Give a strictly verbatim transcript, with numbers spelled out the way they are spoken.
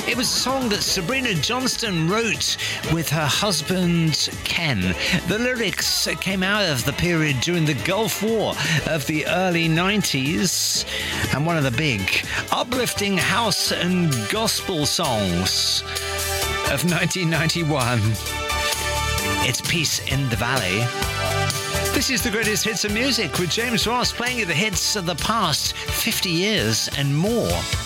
It was a song that Sabrina Johnston wrote with her husband Ken. The lyrics came out of the period during the Gulf War of the early nineties, and one of the big uplifting house and gospel songs of nineteen ninety-one. It's Peace in the Valley. This is the greatest hits of music with James Ross, playing you the hits of the past fifty years and more.